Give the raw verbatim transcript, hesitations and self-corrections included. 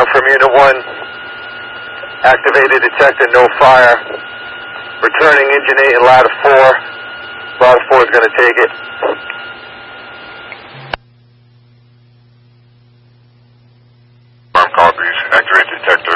from Unit one. Activated detector, no fire. Returning engine eight and ladder four. Ladder four is going to take it. Arm copies. Activate detector.